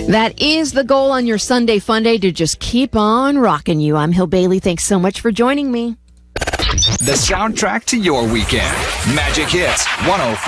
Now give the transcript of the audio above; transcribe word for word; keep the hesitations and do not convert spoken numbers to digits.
That is the goal on your Sunday Fun Day, to just keep on rocking you. I'm Hill Bailey. Thanks so much for joining me. The soundtrack to your weekend. Magic Hits one oh five.